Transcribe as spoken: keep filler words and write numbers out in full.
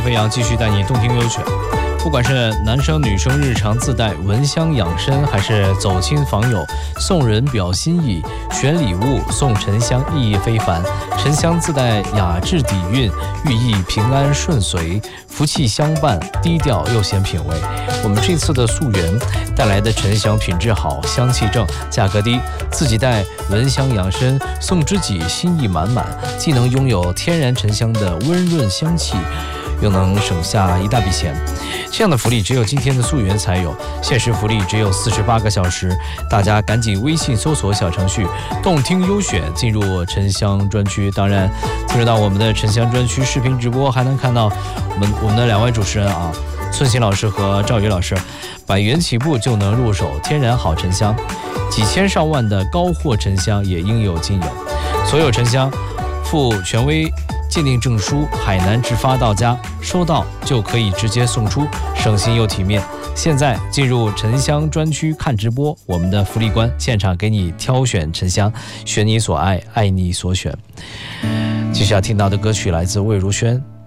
飞扬继续带你动听优选。不管是男生女生日常自带闻香养生，还是走亲访友送人表心意，选礼物送沉香意义非凡。沉香自带雅致底蕴，寓意平安顺遂，福气相伴，低调又显品味。我们这次的溯源带来的沉香品质好，香气正，价格低，自己带闻香养生，送知己心意满满，既能拥有天然沉香的温润香气，又能省下一大笔钱。这样的福利只有今天的溯源才有，限时福利只有四十八个小时，大家赶紧微信搜索小程序动听优选，进入沉香专区。当然进入到我们的沉香专区视频直播，还能看到我们我们的两位主持人啊，孙鑫老师和赵宇老师。百元起步就能入手天然好沉香，几千上万的高货沉香也应有尽有。所有沉香附权威鉴定证书，海南直发到家，收到就可以直接送出，省心又体面。现在进入沉香专区看直播，我们的福利官现场给你挑选沉香，选你所爱，爱你所选。接下来听到的歌曲来自魏如萱，